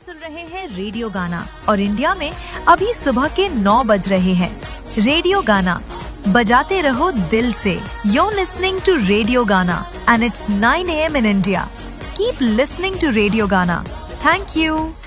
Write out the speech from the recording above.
सुन रहे हैं रेडियो गाना और इंडिया में अभी सुबह के 9 बज रहे हैं। रेडियो गाना बजाते रहो दिल से। You're listening to रेडियो गाना and it's 9 AM in India. Keep listening to radio गाना. Thank you.